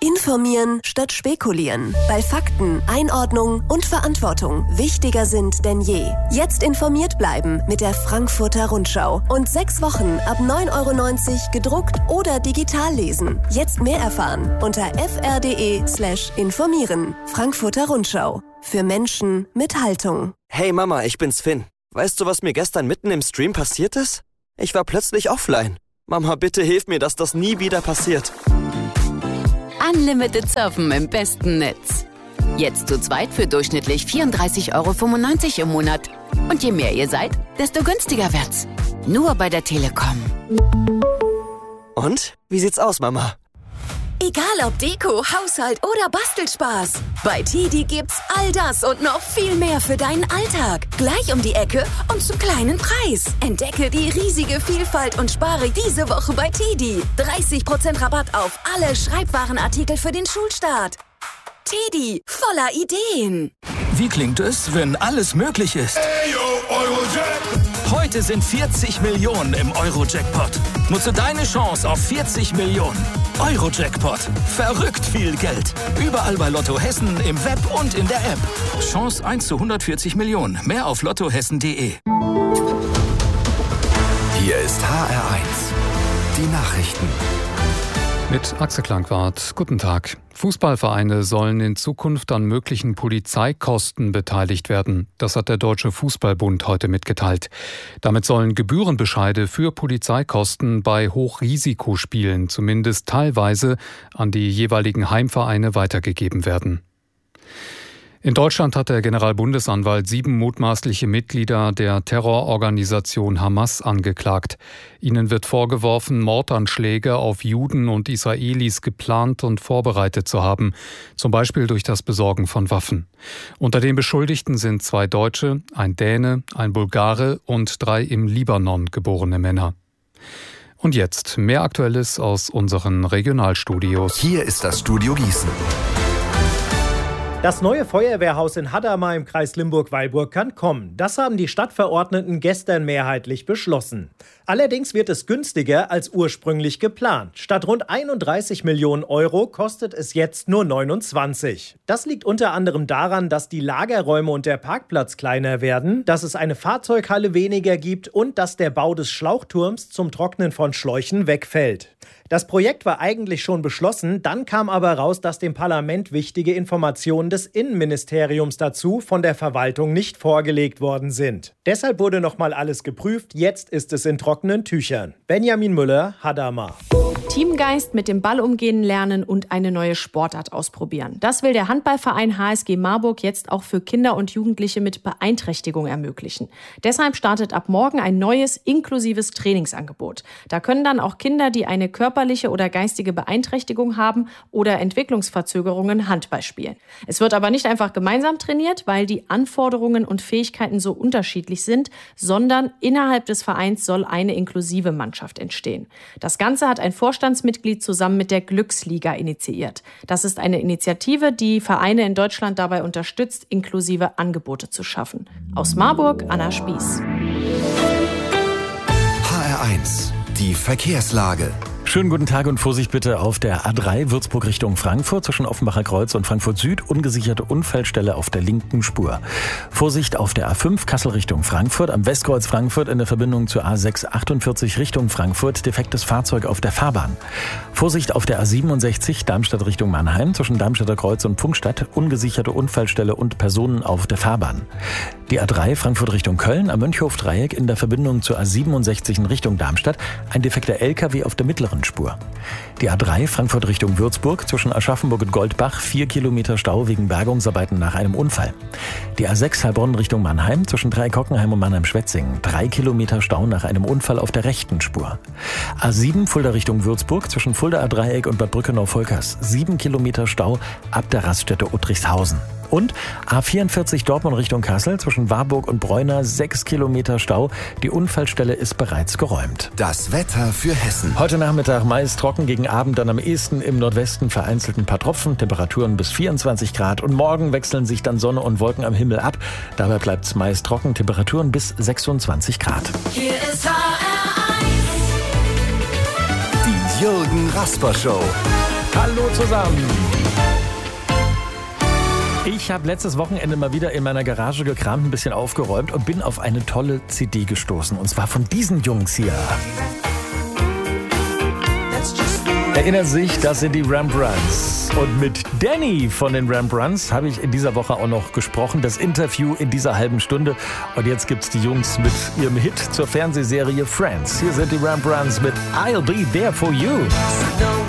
Informieren statt spekulieren. Weil Fakten, Einordnung und Verantwortung wichtiger sind denn je. Jetzt informiert bleiben mit der Frankfurter Rundschau. Und 6 Wochen ab 9,90 € gedruckt oder digital lesen. Jetzt mehr erfahren unter fr.de/informieren. Frankfurter Rundschau. Für Menschen mit Haltung. Hey Mama, ich bin's Finn. Weißt du, was mir gestern mitten im Stream passiert ist? Ich war plötzlich offline. Mama, bitte hilf mir, dass das nie wieder passiert. Unlimited Surfen im besten Netz. Jetzt zu zweit für durchschnittlich 34,95 € im Monat. Und je mehr ihr seid, desto günstiger wird's. Nur bei der Telekom. Und? Wie sieht's aus, Mama? Egal ob Deko, Haushalt oder Bastelspaß. Bei TIDI gibt's all das und noch viel mehr für deinen Alltag. Gleich um die Ecke und zum kleinen Preis. Entdecke die riesige Vielfalt und spare diese Woche bei TIDI. 30% Rabatt auf alle Schreibwarenartikel für den Schulstart. TIDI, voller Ideen. Wie klingt es, wenn alles möglich ist? Heute sind 40 Millionen im Euro-Jackpot. Nutze deine Chance auf 40 Millionen. Euro-Jackpot. Verrückt viel Geld. Überall bei Lotto Hessen, im Web und in der App. Chance 1 zu 140 Millionen. Mehr auf lottohessen.de. Hier ist HR1. Die Nachrichten. Mit Axel Klangwart. Guten Tag. Fußballvereine sollen in Zukunft an möglichen Polizeikosten beteiligt werden. Das hat der Deutsche Fußballbund heute mitgeteilt. Damit sollen Gebührenbescheide für Polizeikosten bei Hochrisikospielen zumindest teilweise an die jeweiligen Heimvereine weitergegeben werden. In Deutschland hat der Generalbundesanwalt 7 mutmaßliche Mitglieder der Terrororganisation Hamas angeklagt. Ihnen wird vorgeworfen, Mordanschläge auf Juden und Israelis geplant und vorbereitet zu haben, zum Beispiel durch das Besorgen von Waffen. Unter den Beschuldigten sind 2 Deutsche, ein Däne, ein Bulgare und 3 im Libanon geborene Männer. Und jetzt mehr Aktuelles aus unseren Regionalstudios. Hier ist das Studio Gießen. Das neue Feuerwehrhaus in Hadamar im Kreis Limburg-Weilburg kann kommen. Das haben die Stadtverordneten gestern mehrheitlich beschlossen. Allerdings wird es günstiger als ursprünglich geplant. Statt rund 31 Millionen Euro kostet es jetzt nur 29. Das liegt unter anderem daran, dass die Lagerräume und der Parkplatz kleiner werden, dass es eine Fahrzeughalle weniger gibt und dass der Bau des Schlauchturms zum Trocknen von Schläuchen wegfällt. Das Projekt war eigentlich schon beschlossen, dann kam aber raus, dass dem Parlament wichtige Informationen des Innenministeriums dazu von der Verwaltung nicht vorgelegt worden sind. Deshalb wurde nochmal alles geprüft, jetzt ist es in trockenen Tüchern. Benjamin Müller, Hadamar. Teamgeist, mit dem Ball umgehen lernen und eine neue Sportart ausprobieren. Das will der Handballverein HSG Marburg jetzt auch für Kinder und Jugendliche mit Beeinträchtigung ermöglichen. Deshalb startet ab morgen ein neues, inklusives Trainingsangebot. Da können dann auch Kinder, die eine körperliche oder geistige Beeinträchtigung haben oder Entwicklungsverzögerungen, Handball spielen. Es wird aber nicht einfach gemeinsam trainiert, weil die Anforderungen und Fähigkeiten so unterschiedlich sind, sondern innerhalb des Vereins soll eine inklusive Mannschaft entstehen. Das Ganze hat ein Vorstandsmitglied zusammen mit der Glücksliga initiiert. Das ist eine Initiative, die Vereine in Deutschland dabei unterstützt, inklusive Angebote zu schaffen. Aus Marburg, Anna Spieß. HR1, die Verkehrslage. Schönen guten Tag und Vorsicht bitte auf der A3 Würzburg Richtung Frankfurt zwischen Offenbacher Kreuz und Frankfurt Süd. Ungesicherte Unfallstelle auf der linken Spur. Vorsicht auf der A5 Kassel Richtung Frankfurt. Am Westkreuz Frankfurt in der Verbindung zur A6 48 Richtung Frankfurt. Defektes Fahrzeug auf der Fahrbahn. Vorsicht auf der A67 Darmstadt Richtung Mannheim zwischen Darmstadter Kreuz und Pfungstadt. Ungesicherte Unfallstelle und Personen auf der Fahrbahn. Die A3 Frankfurt Richtung Köln am Mönchhof-Dreieck in der Verbindung zur A67 in Richtung Darmstadt. Ein defekter LKW auf der mittleren Spur. Die A3 Frankfurt Richtung Würzburg zwischen Aschaffenburg und Goldbach 4 Kilometer Stau wegen Bergungsarbeiten nach einem Unfall. Die A6 Heilbronn Richtung Mannheim zwischen Dreieck-Hockenheim und Mannheim-Schwetzingen 3 Kilometer Stau nach einem Unfall auf der rechten Spur. A7 Fulda Richtung Würzburg zwischen Fuldaer Dreieck und Bad Brückenau-Volkers 7 Kilometer Stau ab der Raststätte Uttrichshausen. Und A44 Dortmund Richtung Kassel zwischen Warburg und Bräuner 6 Kilometer Stau. Die Unfallstelle ist bereits geräumt. Das Wetter für Hessen. Heute Nachmittag meist trocken, gegen Abend dann am ehesten im Nordwesten vereinzelt ein paar Tropfen, Temperaturen bis 24 Grad. Und morgen wechseln sich dann Sonne und Wolken am Himmel ab. Dabei bleibt es meist trocken, Temperaturen bis 26 Grad. Hier ist HR1. Die Jürgen Rasper Show. Hallo zusammen. Ich habe letztes Wochenende mal wieder in meiner Garage gekramt, ein bisschen aufgeräumt und bin auf eine tolle CD gestoßen. Und zwar von diesen Jungs hier. Erinnern sich, das sind die Rembrandts. Und mit Danny von den Rembrandts habe ich in dieser Woche auch noch gesprochen. Das Interview in dieser halben Stunde. Und jetzt gibt's die Jungs mit ihrem Hit zur Fernsehserie Friends. Hier sind die Rembrandts mit I'll Be There For You.